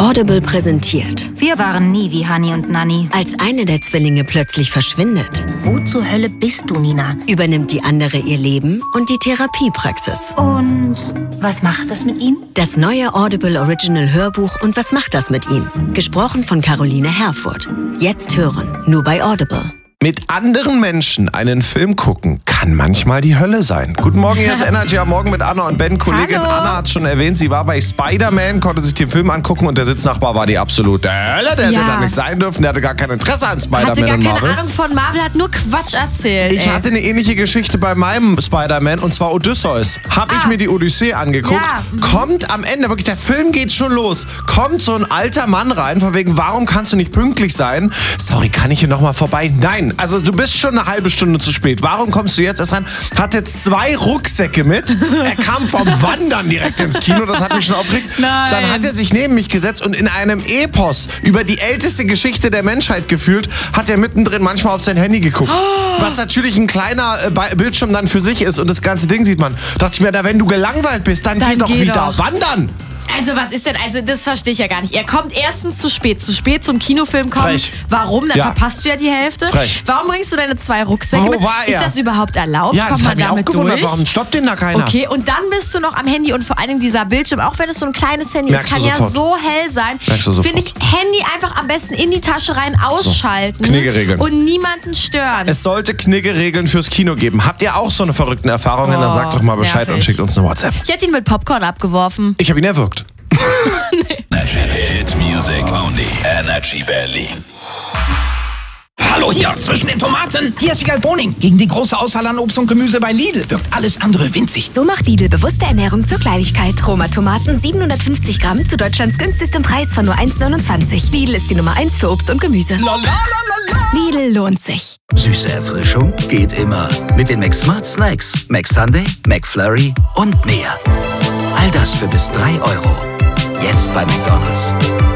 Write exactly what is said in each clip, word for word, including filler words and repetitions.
Audible präsentiert. Wir waren nie wie Hani und Nanni. Als eine der Zwillinge plötzlich verschwindet, Wo zur Hölle bist du, Nina? übernimmt die andere ihr Leben und die Therapiepraxis. Und was macht das mit ihm? Das neue Audible Original Hörbuch und was macht das mit ihm? Gesprochen von Caroline Herfurth. Jetzt hören, nur bei Audible. Mit anderen Menschen einen Film gucken kann manchmal die Hölle sein. Guten Morgen, hier ist Energy am Morgen mit Anna und Ben. Kollegin Hallo. Anna hat es schon erwähnt, sie war bei Spider-Man, konnte sich den Film angucken und der Sitznachbar war die absolute Hölle. Der hätte Ja. da nicht sein dürfen, der hatte gar kein Interesse an Hatte Spider-Man gar und keine Marvel. Ahnung von Marvel, hat nur Quatsch erzählt. Ich ey. hatte eine ähnliche Geschichte bei meinem Spider-Man und zwar Odysseus. Hab ich Ah. mir die Odyssee angeguckt. Ja. Mhm. Kommt am Ende, wirklich, der Film geht schon los. Kommt so ein alter Mann rein, von wegen, warum kannst du nicht pünktlich sein? Sorry, kann ich hier nochmal vorbei? Nein, also du bist schon eine halbe Stunde zu spät. Warum kommst du jetzt erst rein? Hatte zwei Rucksäcke mit. Er kam vom Wandern direkt ins Kino, das hat mich schon aufgeregt. Nein. Dann hat er sich neben mich gesetzt und in einem Epos über die älteste Geschichte der Menschheit gefühlt, hat er mittendrin manchmal auf sein Handy geguckt. Was natürlich ein kleiner äh, Ba- Bildschirm dann für sich ist und das ganze Ding sieht man. Dachte ich mir, da wenn du gelangweilt bist, dann, Dann geh doch geh wieder doch. wandern. Also was ist denn, also das verstehe ich ja gar nicht. Er kommt erstens zu spät, zu spät zum Kinofilm kommen. Frech. Warum? Dann Ja. verpasst du ja die Hälfte. Frech. Warum bringst du deine zwei Rucksäcke Wo mit? war er? Ist das überhaupt erlaubt? Ja, Kommt das hat man mich auch damit gewundert. durch? Warum stoppt den da keiner? Okay, und dann bist du noch am Handy und vor allem dieser Bildschirm, auch wenn es so ein kleines Handy Merkst ist, kann du ja sofort. so hell sein. Merkst du Finde ich, sofort. Handy einfach am besten in die Tasche rein ausschalten. Kniggeregeln. Und niemanden stören. Es sollte Kniggeregeln fürs Kino geben. Habt ihr auch so eine verrückten Erfahrungen? Dann Oh, sagt doch mal Bescheid nervig. und schickt uns eine WhatsApp. Ich hätte ihn mit Popcorn abgeworfen. Ich habe ihn erwürgt. Energy Hit Music Only. Energy Berlin. Hallo hier, zwischen den Tomaten. Hier ist Wiegald Boning. Gegen die große Auswahl an Obst und Gemüse bei Lidl wirkt alles andere winzig. So macht Lidl bewusste Ernährung zur Kleinigkeit. Roma Tomaten siebenhundertfünfzig Gramm zu Deutschlands günstigstem Preis von nur eins neunundzwanzig. Lidl ist die Nummer eins für Obst und Gemüse. Lidl lohnt sich. Süße Erfrischung geht immer. Mit den McSmart Snacks. McSunday, McFlurry und mehr. All das für bis drei Euro. Jetzt bei McDonald's.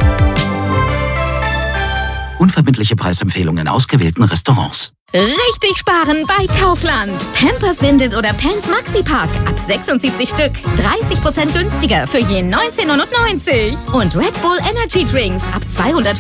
Unverbindliche Preisempfehlungen in ausgewählten Restaurants. Richtig sparen bei Kaufland. Pampers Windel oder Pants Maxi Pack ab sechsundsiebzig Stück. dreißig Prozent günstiger für je neunzehn neunundneunzig. Und Red Bull Energy Drinks ab zweihundert